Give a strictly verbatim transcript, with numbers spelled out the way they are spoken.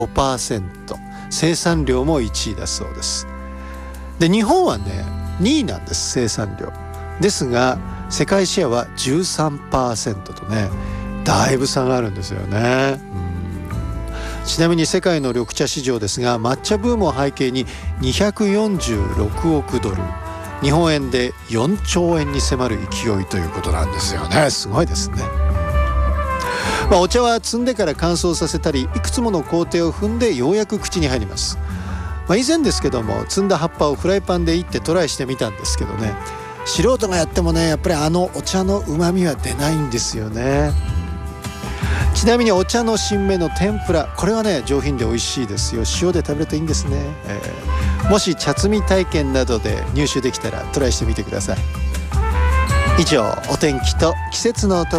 ごパーセント、生産量もいちいだそうです。で日本はねにいなんです、生産量ですが世界シェアは じゅうさんパーセント とねだいぶ差があるんですよね。うんちなみに世界の緑茶市場ですが、抹茶ブームを背景ににひゃくよんじゅうろくおくドル、日本円でよんちょうえんに迫る勢いということなんですよね。すごいですね。まあ、お茶は摘んでから乾燥させたりいくつもの工程を踏んでようやく口に入ります。まあ、以前ですけども摘んだ葉っぱをフライパンでいってトライしてみたんですけどね、素人がやってもねやっぱりあのお茶のうまみは出ないんですよね。ちなみにお茶の新芽の天ぷら、これはね上品で美味しいですよ。塩で食べるといいんですね、えー、もし茶摘み体験などで入手できたらトライしてみてください。以上、お天気と季節の音